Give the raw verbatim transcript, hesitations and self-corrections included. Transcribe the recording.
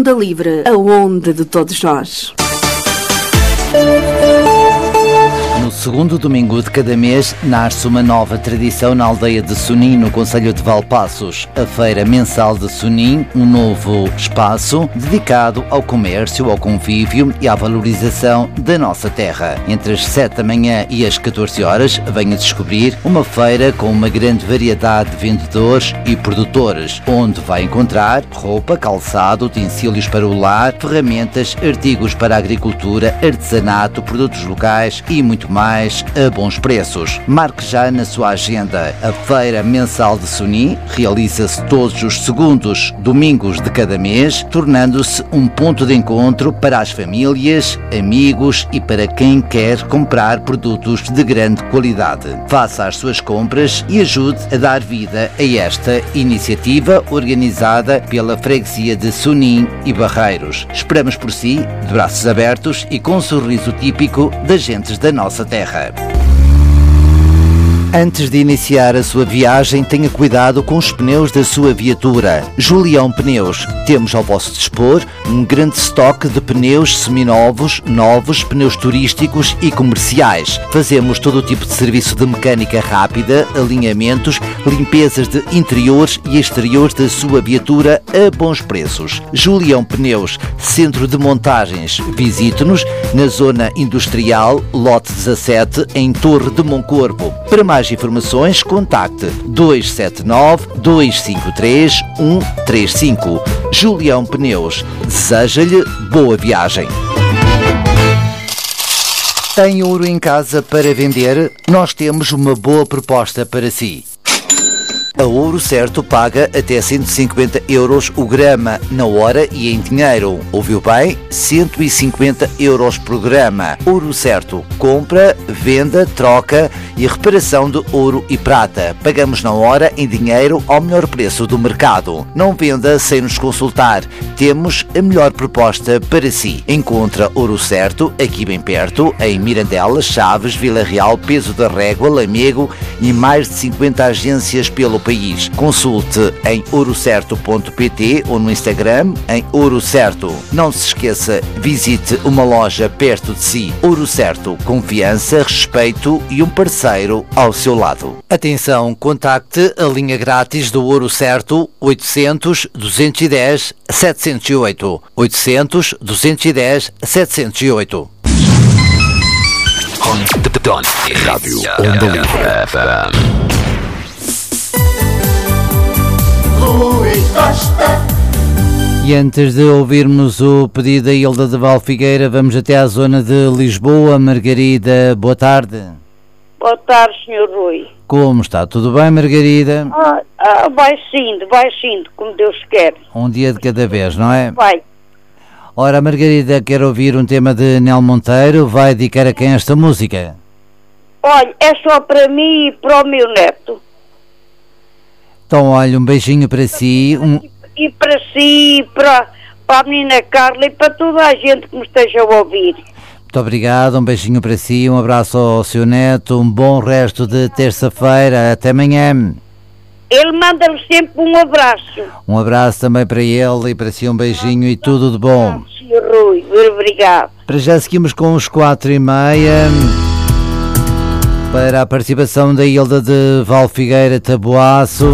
Onda Livre, a onda de todos nós. No segundo domingo de cada mês, nasce uma nova tradição na aldeia de Sonim, no concelho de Valpaços. A Feira Mensal de Sonim, um novo espaço dedicado ao comércio, ao convívio e à valorização da nossa terra. Entre as sete da manhã e as catorze horas, venha descobrir uma feira com uma grande variedade de vendedores e produtores, onde vai encontrar roupa, calçado, utensílios para o lar, ferramentas, artigos para a agricultura, artesanato, produtos locais e muito mais. mais a bons preços. Marque já na sua agenda. A Feira Mensal de Sonim realiza-se todos os segundos domingos de cada mês, tornando-se um ponto de encontro para as famílias, amigos e para quem quer comprar produtos de grande qualidade. Faça as suas compras e ajude a dar vida a esta iniciativa organizada pela freguesia de Sonim e Barreiros. Esperamos por si, de braços abertos e com um sorriso típico das gentes da nossa terra. Antes de iniciar a sua viagem, tenha cuidado com os pneus da sua viatura. Julião Pneus. Temos ao vosso dispor um grande estoque de pneus seminovos, novos, pneus turísticos e comerciais. Fazemos todo o tipo de serviço de mecânica rápida, alinhamentos, limpezas de interiores e exteriores da sua viatura a bons preços. Julião Pneus, centro de montagens. Visite-nos na zona industrial, lote dezassete, em Torre de Moncorvo. Para mais informações, contacte dois sete nove, dois cinco três, um três cinco. Julião Pneus deseja-lhe boa viagem. Tem ouro em casa para vender? Nós temos uma boa proposta para si. A Ouro Certo paga até cento e cinquenta euros o grama na hora e em dinheiro. Ouviu bem? cento e cinquenta euros por grama. Ouro Certo. Compra, venda, troca e reparação de ouro e prata. Pagamos na hora, em dinheiro, ao melhor preço do mercado. Não venda sem nos consultar. Temos a melhor proposta para si. Encontra Ouro Certo aqui bem perto, em Mirandela, Chaves, Vila Real, Peso da Régua, Lamego e mais de cinquenta agências pelo país. Consulte em ouro certo ponto pt ou no Instagram em Ouro Certo. Não se esqueça, visite uma loja perto de si. Ouro Certo, confiança, respeito e um parceiro ao seu lado. Atenção, contacte a linha grátis do Ouro Certo oitocentos, duzentos e dez, setecentos e oito. oitocentos, duzentos e dez, setecentos e oito. Rádio Onda Livre. E antes de ouvirmos o pedido da Hilda de Valfigueira, vamos até à zona de Lisboa. Margarida, boa tarde. Boa tarde, senhor Rui. Como está? Tudo bem, Margarida? Ah, ah, vai sim, vai sim, como Deus quer. Um dia de cada vez, não é? Vai. Ora, Margarida quer ouvir um tema de Nel Monteiro. Vai dedicar a quem esta música? Olha, é só para mim e para o meu neto. Então, olha, um beijinho para si. Um... E para si, e para, para a menina Carla e para toda a gente que me esteja a ouvir. Muito obrigado, um beijinho para si, um abraço ao seu neto, um bom resto de terça-feira. Até amanhã. Ele manda-lhe sempre um abraço. Um abraço também para ele e para si um beijinho e tudo de bom. senhor Rui, obrigado. Para já seguimos com os quatro e meia. Para a participação da Hilda de Valfigueira Taboaço.